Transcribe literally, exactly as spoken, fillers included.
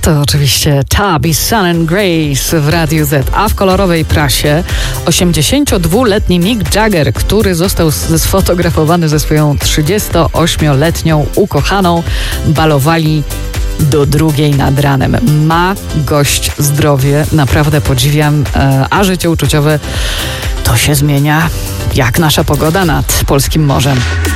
To oczywiście Tabby, Sun and Grace w Radiu Z, a w kolorowej prasie osiemdziesięciodwuletni Mick Jagger, który został sfotografowany ze swoją trzydziestoośmioletnią ukochaną, balowali do drugiej nad ranem. Ma gość zdrowie, naprawdę podziwiam, a życie uczuciowe to się zmienia jak nasza pogoda nad polskim morzem.